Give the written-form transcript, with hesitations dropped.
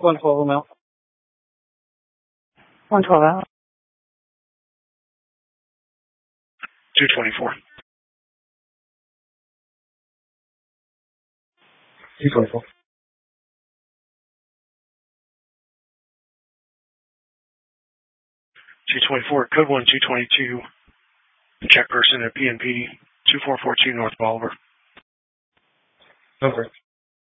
112 out. 112 out. 224. 224. 224, code 1, 222. Check person at PNP 2442 North Bolivar. Over.